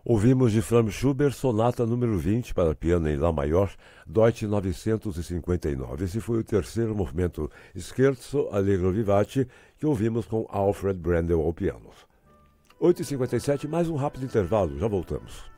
Ouvimos de Franz Schubert, Sonata número 20 para piano em Lá maior, Deutsch 959. Esse foi o terceiro movimento Scherzo Allegro Vivace que ouvimos com Alfred Brendel ao piano. 8h57, mais um rápido intervalo, já voltamos.